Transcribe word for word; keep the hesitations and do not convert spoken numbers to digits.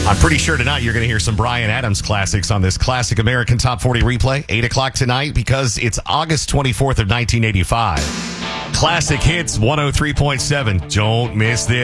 I'm pretty sure tonight you're going to hear some Bryan Adams classics on this Classic American Top forty replay. eight o'clock tonight because it's August twenty-fourth of nineteen eighty-five. Classic Hits one oh three point seven. Don't miss this.